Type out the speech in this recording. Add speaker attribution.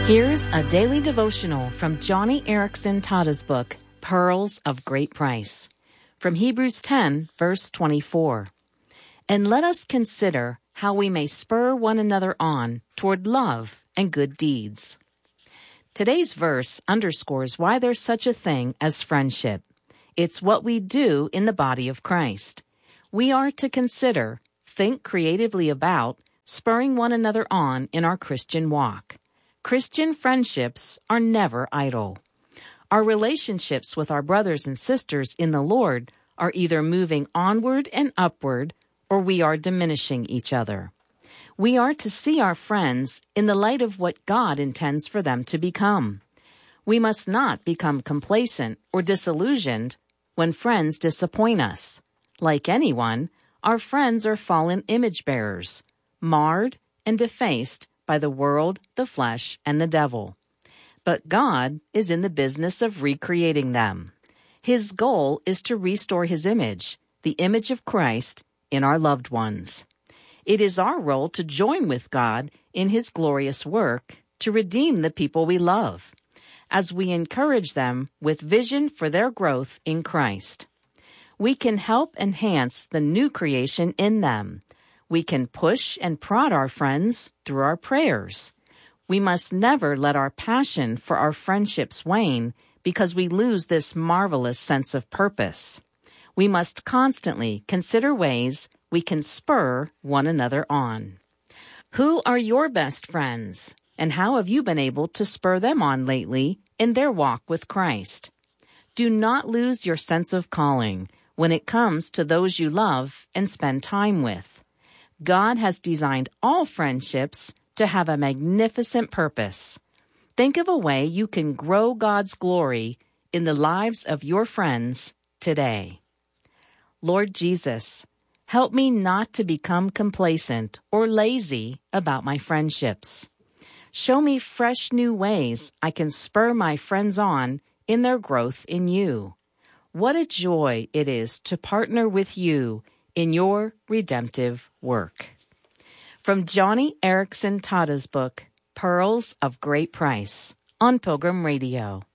Speaker 1: Here's a daily devotional from Joni Eareckson Tada's book, Pearls of Great Price. From Hebrews 10, verse 24. And let us consider how we may spur one another on toward love and good deeds. Today's verse underscores why there's such a thing as friendship. It's what we do in the body of Christ. We are to consider, think creatively about, spurring one another on in our Christian walk. Christian friendships are never idle. Our relationships with our brothers and sisters in the Lord are either moving onward and upward, or we are diminishing each other. We are to see our friends in the light of what God intends for them to become. We must not become complacent or disillusioned when friends disappoint us. Like anyone, our friends are fallen image bearers, marred and defaced by the world, the flesh, and the devil. But God is in the business of recreating them. His goal is to restore His image, the image of Christ, in our loved ones. It is our role to join with God in His glorious work to redeem the people we love, as we encourage them with vision for their growth in Christ. We can help enhance the new creation in them. We can push and prod our friends through our prayers. We must never let our passion for our friendships wane because we lose this marvelous sense of purpose. We must constantly consider ways we can spur one another on. Who are your best friends, and how have you been able to spur them on lately in their walk with Christ? Do not lose your sense of calling when it comes to those you love and spend time with. God has designed all friendships to have a magnificent purpose. Think of a way you can grow God's glory in the lives of your friends today. Lord Jesus, help me not to become complacent or lazy about my friendships. Show me fresh new ways I can spur my friends on in their growth in you. What a joy it is to partner with you in your redemptive work. From Joni Eareckson Tada's book, Pearls of Great Price, on Pilgrim Radio.